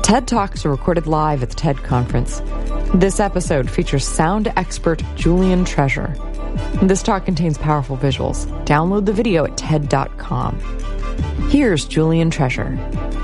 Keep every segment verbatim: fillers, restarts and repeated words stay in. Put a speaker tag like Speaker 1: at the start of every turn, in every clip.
Speaker 1: TED Talks are recorded live at the TED Conference. This episode features sound expert Julian Treasure. This talk contains powerful visuals. Download the video at TED dot com. Here's Julian Treasure.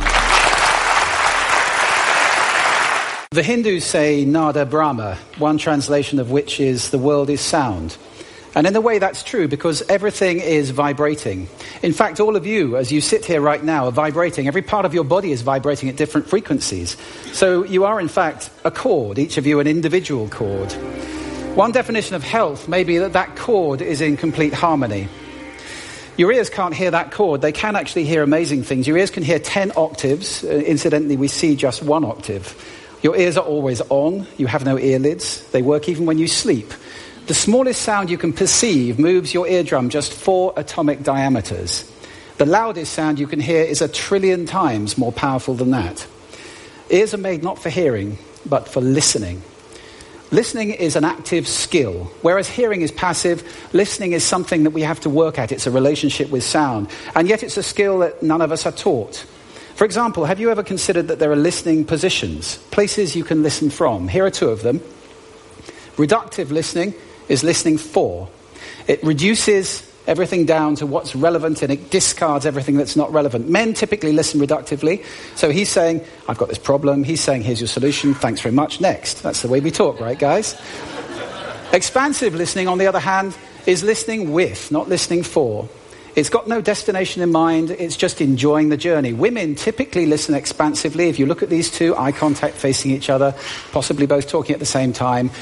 Speaker 2: The Hindus say Nada Brahma, one translation of which is the world is sound. And in a way that's true because everything is vibrating. In fact, all of you, as you sit here right now, are vibrating. Every part of your body is vibrating at different frequencies. So you are, in fact, a chord, each of you an individual chord. One definition of health may be that that chord is in complete harmony. Your ears can't hear that chord. They can actually hear amazing things. Your ears can hear ten octaves. Uh, incidentally, we see just one octave. Your ears are always on. You have no earlids. They work even when you sleep. The smallest sound you can perceive moves your eardrum just four atomic diameters. The loudest sound you can hear is a trillion times more powerful than that. Ears are made not for hearing, but for listening. Listening is an active skill, whereas hearing is passive. Listening is something that we have to work at. It's a relationship with sound, and yet it's a skill that none of us are taught. For example, have you ever considered that there are listening positions, places you can listen from? Here are two of them. Reductive listening is listening for. It reduces everything down to what's relevant and it discards everything that's not relevant. Men typically listen reductively. So he's saying, I've got this problem. He's saying, here's your solution. Thanks very much. Next. That's the way we talk, right, guys? Expansive listening, on the other hand, is listening with, not listening for. It's got no destination in mind. It's just enjoying the journey. Women typically listen expansively. If you look at these two, eye contact facing each other, possibly both talking at the same time.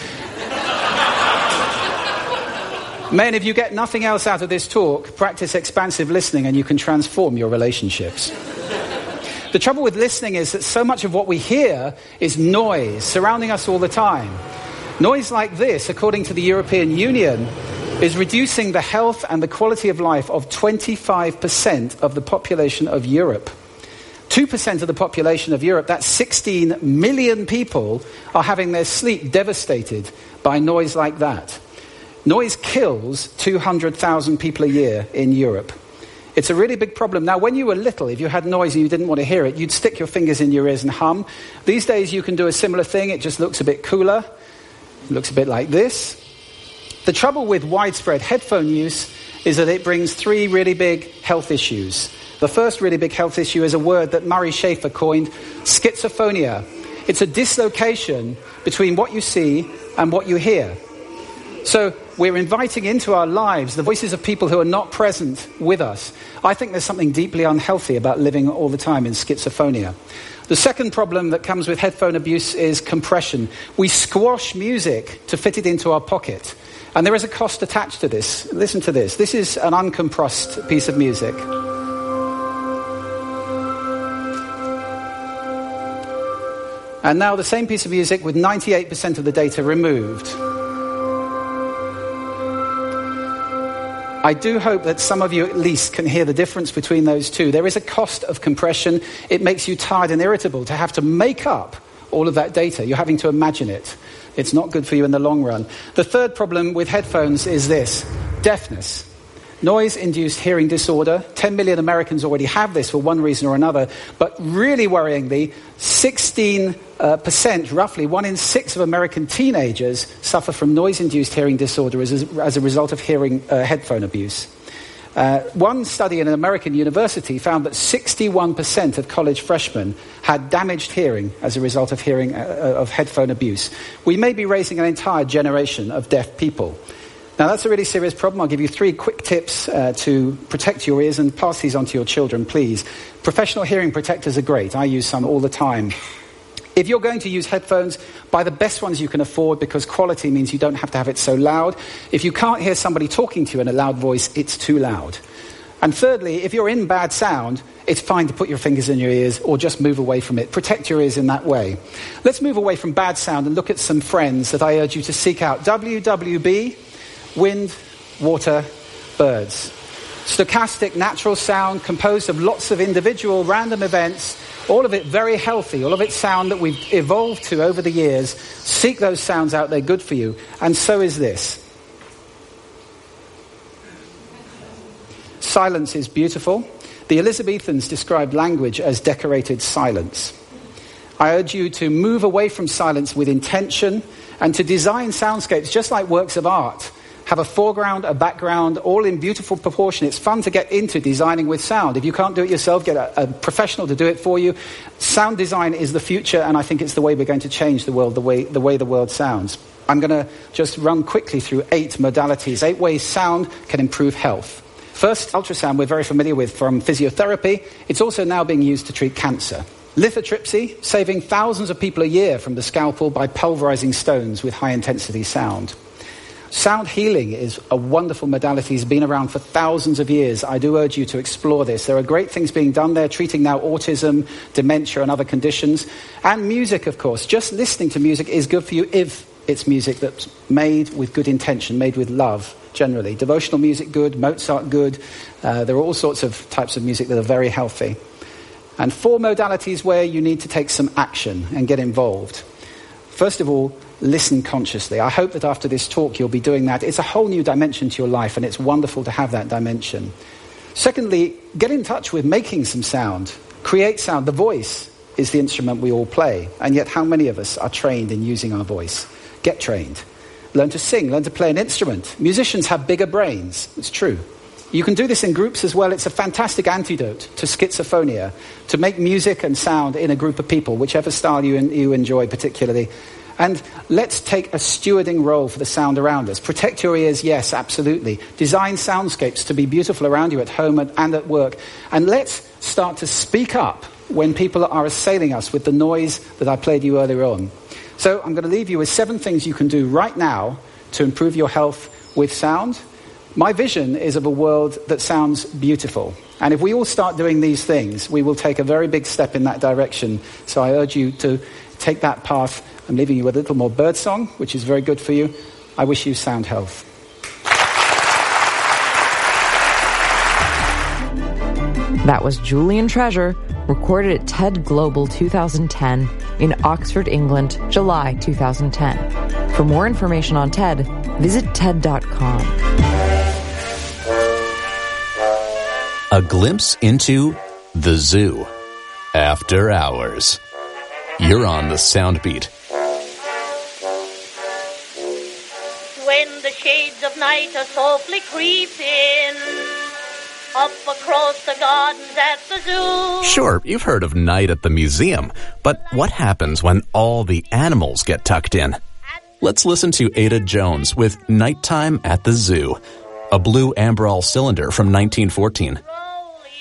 Speaker 2: Men, if you get nothing else out of this talk, practice expansive listening and you can transform your relationships. The trouble with listening is that so much of what we hear is noise surrounding us all the time. Noise like this, according to the European Union, is reducing the health and the quality of life of twenty-five percent of the population of Europe. two percent of the population of Europe, that's sixteen million people, are having their sleep devastated by noise like that. Noise kills two hundred thousand people a year in Europe. It's a really big problem. Now, when you were little, if you had noise and you didn't want to hear it, you'd stick your fingers in your ears and hum. These days, you can do a similar thing. It just looks a bit cooler. It looks a bit like this. The trouble with widespread headphone use is that it brings three really big health issues. The first really big health issue is a word that Murray Schafer coined, schizophrenia. It's a dislocation between what you see and what you hear. So we're inviting into our lives the voices of people who are not present with us. I think there's something deeply unhealthy about living all the time in schizophrenia. The second problem that comes with headphone abuse is compression. We squash music to fit it into our pocket. And there is a cost attached to this. Listen to this. This is an uncompressed piece of music. And now the same piece of music with ninety-eight percent of the data removed. I do hope that some of you at least can hear the difference between those two. There is a cost of compression. It makes you tired and irritable to have to make up all of that data. You're having to imagine it. It's not good for you in the long run. The third problem with headphones is this: deafness. Noise-induced hearing disorder. ten million Americans already have this for one reason or another. But really worryingly, sixteen percent, roughly, one in six of American teenagers suffer from noise-induced hearing disorder as a, as a result of hearing uh, headphone abuse. Uh, one study in an American university found that sixty-one percent of college freshmen had damaged hearing as a result of hearing uh, of headphone abuse. We may be raising an entire generation of deaf people. Now, that's a really serious problem. I'll give you three quick tips uh, to protect your ears, and pass these on to your children, please. Professional hearing protectors are great. I use some all the time. If you're going to use headphones, buy the best ones you can afford, because quality means you don't have to have it so loud. If you can't hear somebody talking to you in a loud voice, it's too loud. And thirdly, if you're in bad sound, it's fine to put your fingers in your ears or just move away from it. Protect your ears in that way. Let's move away from bad sound and look at some friends that I urge you to seek out. W W B, wind, water, birds. Stochastic natural sound composed of lots of individual random events, all of it very healthy, all of it sound that we've evolved to over the years. Seek those sounds out, they're good for you. And so is this. Silence is beautiful. The Elizabethans described language as decorated silence. I urge you to move away from silence with intention and to design soundscapes just like works of art. Have a foreground, a background, all in beautiful proportion. It's fun to get into designing with sound. If you can't do it yourself, get a, a professional to do it for you. Sound design is the future, and I think it's the way we're going to change the world, the way the, way the world sounds. I'm going to just run quickly through eight modalities, eight ways sound can improve health. First, ultrasound we're very familiar with from physiotherapy. It's also now being used to treat cancer. Lithotripsy, saving thousands of people a year from the scalpel by pulverizing stones with high-intensity sound. Sound healing is a wonderful modality. It's been around for thousands of years. I do urge you to explore this. There are great things being done there, treating now autism, dementia, and other conditions. And music, of course. Just listening to music is good for you if it's music that's made with good intention, made with love, generally. Devotional music, good. Mozart, good. Uh, there are all sorts of types of music that are very healthy. And four modalities where you need to take some action and get involved. First of all, listen consciously. I hope that after this talk you'll be doing that. It's a whole new dimension to your life, and it's wonderful to have that dimension. Secondly, get in touch with making some sound. Create sound. The voice is the instrument we all play, and yet how many of us are trained in using our voice? Get trained. Learn to sing. Learn to play an instrument. Musicians have bigger brains. It's true. You can do this in groups as well. It's a fantastic antidote to schizophrenia, to make music and sound in a group of people, whichever style you, you enjoy particularly. And let's take a stewarding role for the sound around us. Protect your ears, yes, absolutely. Design soundscapes to be beautiful around you at home and, and at work. And let's start to speak up when people are assailing us with the noise that I played you earlier on. So I'm going to leave you with seven things you can do right now to improve your health with sound. My vision is of a world that sounds beautiful. And if we all start doing these things, we will take a very big step in that direction. So I urge you to take that path. I'm leaving you with a little more birdsong, which is very good for you. I wish you sound health.
Speaker 1: That was Julian Treasure, recorded at TED Global two thousand ten in Oxford, England, July two thousand ten. For more information on TED, visit TED dot com.
Speaker 3: A glimpse into the zoo. After hours. You're on the Soundbeat.
Speaker 4: When the shades of night are softly creeping up across the gardens at the zoo.
Speaker 3: Sure, you've heard of night at the museum, but what happens when all the animals get tucked in? Let's listen to Ada Jones with Nighttime at the Zoo, a blue Ambrol cylinder from nineteen fourteen.